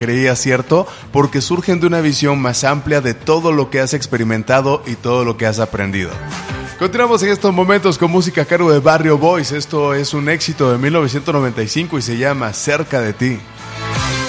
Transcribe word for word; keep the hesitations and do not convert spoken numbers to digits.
creías cierto, porque surgen de una visión más amplia de todo lo que has experimentado y todo lo que has aprendido. Continuamos en estos momentos con música a cargo de Barrio Boys. Esto es un éxito de mil novecientos noventa y cinco y se llama Cerca de ti.